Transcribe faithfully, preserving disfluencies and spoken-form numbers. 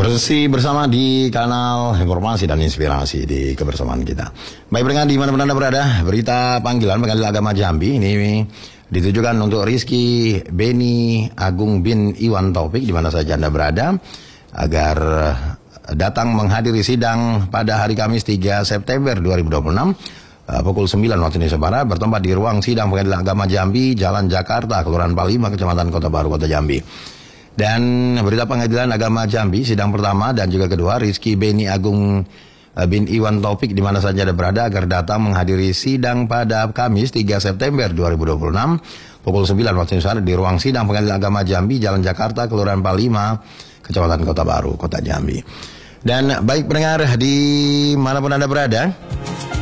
Masih bersama di kanal informasi dan inspirasi di kebersamaan kita. Baik pendengar dimanapun Anda berada, berita panggilan Pengadilan Agama Jambi ini ditujukan untuk Rizky Beni Agung bin Iwan Taufik di mana saja Anda berada, agar datang menghadiri sidang pada hari Kamis tiga September dua ribu dua puluh enam pukul sembilan waktu Indonesia Barat, bertempat di ruang sidang Pengadilan Agama Jambi, Jalan Jakarta, Kelurahan Palima, Kecamatan Kota Baru, Kota Jambi. Dan berita Pengadilan Agama Jambi, sidang pertama dan juga kedua, Rizky Beni Agung bin Iwan Taufik di mana saja Anda berada, agar datang menghadiri sidang pada Kamis tiga September dua ribu dua puluh enam pukul sembilan waktu Indonesia Barat di ruang sidang Pengadilan Agama Jambi, Jalan Jakarta, Kelurahan Palima, Kecamatan Kota Baru, Kota Jambi. Dan baik pendengar di manapun Anda berada,